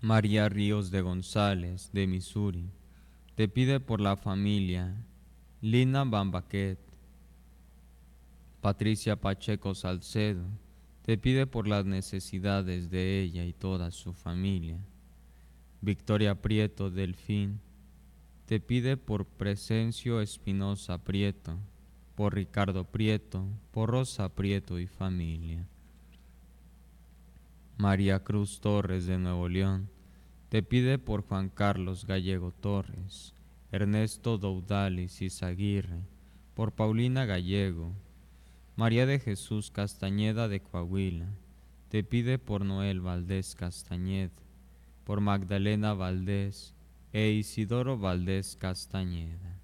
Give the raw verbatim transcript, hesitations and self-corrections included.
María Ríos de González, de Missouri, te pide por la familia Lina Bambaquet. Patricia Pacheco Salcedo, te pide por las necesidades de ella y toda su familia. Victoria Prieto Delfín, te pide por Presencio Espinosa Prieto, por Ricardo Prieto, por Rosa Prieto y familia. María Cruz Torres de Nuevo León, te pide por Juan Carlos Gallego Torres, Ernesto Doudalis Izaguirre, por Paulina Gallego. María de Jesús Castañeda de Coahuila, te pide por Noel Valdés Castañeda, por Magdalena Valdés e Isidoro Valdés Castañeda.